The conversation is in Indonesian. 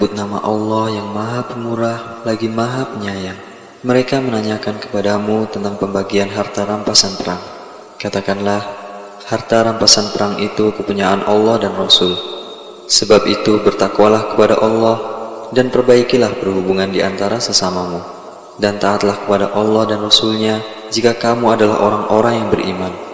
Sebut nama Allah yang Maha Pemurah lagi Maha Penyayang. Mereka menanyakan kepadamu tentang pembagian harta rampasan perang. Katakanlah, harta rampasan perang itu kepunyaan Allah dan Rasul. Sebab itu bertakwalah kepada Allah dan perbaikilah perhubungan di antara sesamamu. Dan taatlah kepada Allah dan Rasul-Nya jika kamu adalah orang-orang yang beriman.